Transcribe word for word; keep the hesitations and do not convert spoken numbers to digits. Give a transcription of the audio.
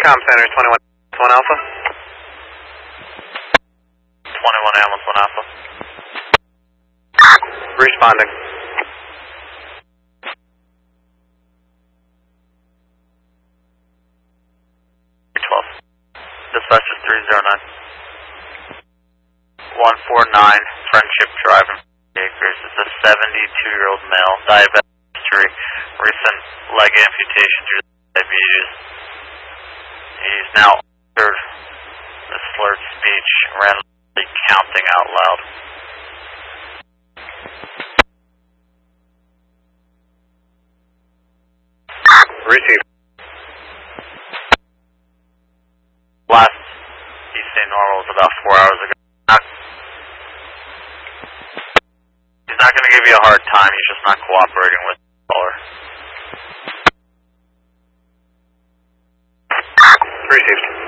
Com Center, twenty-one one Alpha. twenty-one ambulance one Alpha. Responding. twelve. Dispatch is three zero nine. one four nine, Friendship Drive in Acres. It's a seventy-two-year-old male, diabetic history, recent leg amputation due to diabetes. He's now altered the slurred speech, randomly counting out loud. Receive. Last he seen normal was about four hours ago. Not, he's not going to give you a hard time, he's just not cooperating with the caller. Received.